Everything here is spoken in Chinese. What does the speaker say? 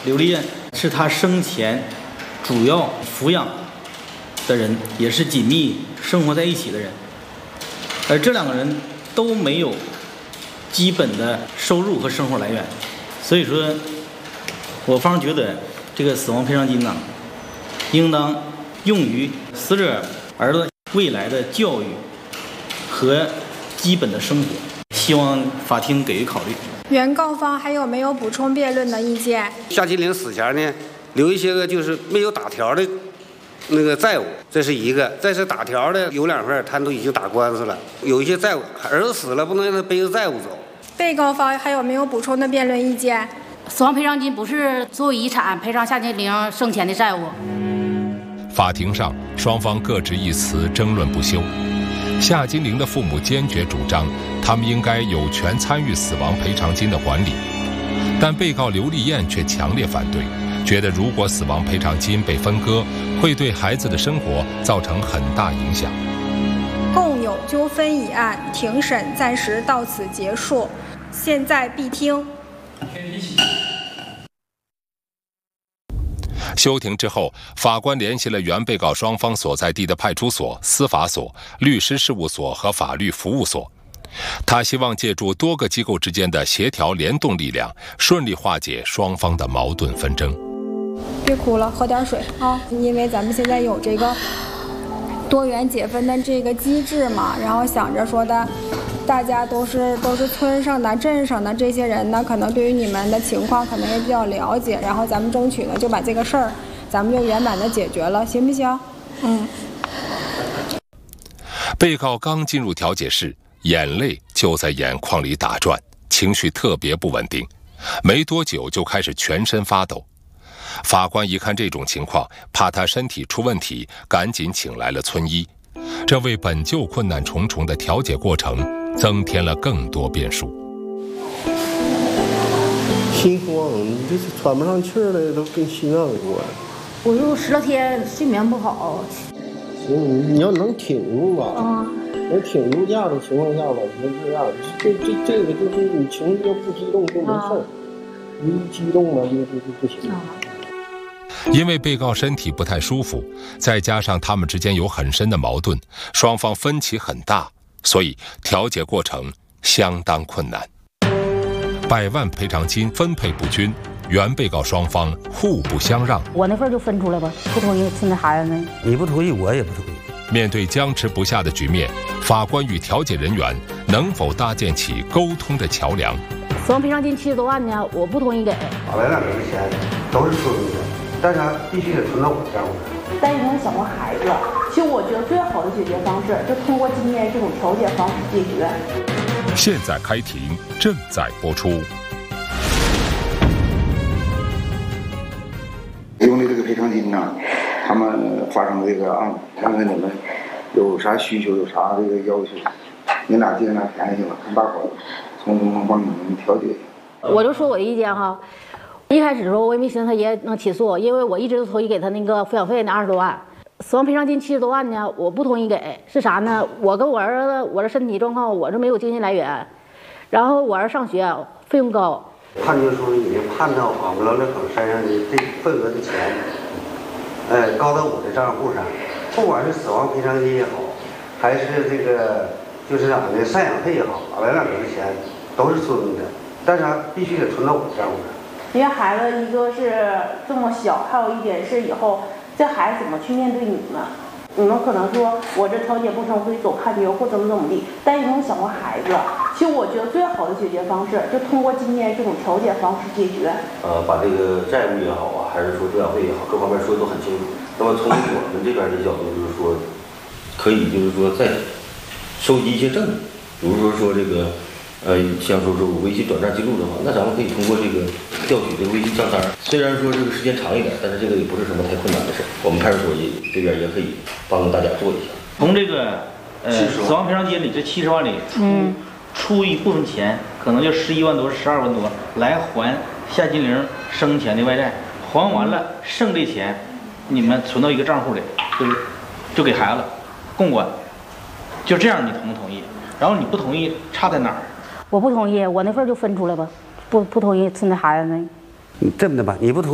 刘丽艳是他生前主要抚养的人，也是紧密生活在一起的人，而这两个人都没有基本的收入和生活来源，所以说，我方觉得这个死亡赔偿金呢，应当用于死者儿子未来的教育和基本的生活，希望法庭给予考虑。 原告方还有没有补充辩论的意见？ 夏金玲死前呢，留一些个就是没有打条的那个债务，这是一个。再是打条的有2份，他都已经打官司了，有一些债务，儿子死了不能让他背着债务走。 被告方还有没有补充的辩论意见？ 死亡赔偿金不是作为遗产赔偿夏金玲生前的债务。 法庭上，双方各执一词，争论不休。夏金玲的父母坚决主张，他们应该有权参与死亡赔偿金的管理，但被告刘丽艳却强烈反对，觉得如果死亡赔偿金被分割，会对孩子的生活造成很大影响。 共有纠纷一案庭审暂时到此结束，现在闭听。 休庭之后，法官联系了原被告双方所在地的派出所、司法所、律师事务所和法律服务所。他希望借助多个机构之间的协调联动力量，顺利化解双方的矛盾纷争。 别哭了，喝点水啊！因为咱们现在有这个多元解分的这个机制嘛，然后想着说的，大家都是村上的、镇上的这些人呢，可能对于你们的情况可能也比较了解，然后咱们争取呢就把这个事儿，咱们就圆满的解决了，行不行？ 被告刚进入调解室，眼泪就在眼眶里打转，情绪特别不稳定，没多久就开始全身发抖。法官一看这种情况，怕他身体出问题，赶紧请来了村医，这为本就困难重重的调解过程增添了更多变数。 心慌，你这是喘不上气儿来，都跟心脏有关。 我就10多天睡眠不好。 行，你要能挺住吧，能挺住架的情况下吧，你就这样。这个就是你情绪要不激动就没事儿，你一激动了就不行。 因为被告身体不太舒服，再加上他们之间有很深的矛盾，双方分歧很大，所以调解过程相当困难。100万赔偿金分配不均，原被告双方互不相让。 我那份就分出来吧，不同意亲那孩子呢？ 你不同意，我也不同意。 面对僵持不下的局面，法官与调解人员能否搭建起沟通的桥梁？ 死亡赔偿金70多万呢，我不同意给。 把来2个钱都是村的，但是必须得存到我账户上。 但是能想过孩子，其实我觉得最好的解决方式就通过今天这种调解方式解决。 现在开庭，正在播出。 用的这个赔偿金呢，他们发生这个案子，看看你们有啥需求，有啥这个要求，你俩尽量联系吧，看大伙儿从中能帮你们调解。 我就说我的意见哈，一开始的时候我也没寻思他爷能起诉，因为我一直都同意给他那个抚养费那20多万，死亡赔偿金70多万呢，我不同意给，是啥呢？我跟我儿子，我的身体状况，我是没有经济来源，然后我儿子上学费用高。 判决书已经判到王老两口身上的这份额的钱，高到我的账户上，不管是死亡赔偿金也好，还是这个就是俺的赡养费也好，俺来2个的钱都是村的，但是必须得存到我的账户上。 因为孩子一个是这么小，还有一点是以后这孩子怎么去面对你们？你们可能说我这调解不成，会走判决或怎么地，但有没有想过孩子？其实我觉得最好的解决方式就通过今天这种调解方式解决。 把这个债务也好啊，还是说抚养费也好，各方面说的都很清楚。那么从我们这边的角度，就是说，可以就是说再收集一些证据，比如说这个。像说我微信转账记录的话，那咱们可以通过这个调取这个微信账单。虽然说这个时间长一点，但是这个也不是什么太困难的事。我们派出所这边也可以帮大家做一下。 从这个死亡赔偿金里这70万里出一部分钱，可能就11万多、12万多来还夏金玲生前的外债，还完了剩这钱，你们存到一个账户里，就给孩子共管。就这样，你同不同意？然后你不同意，差在哪儿？ 我不同意，我那份就分出来吧，不同意亲那孩子呢。 这么的吧，你不同意。